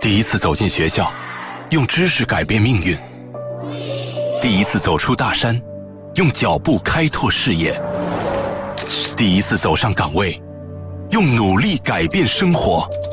第一次走进学校，用知识改变命运；第一次走出大山，用脚步开拓视野；第一次走上岗位，用努力改变生活。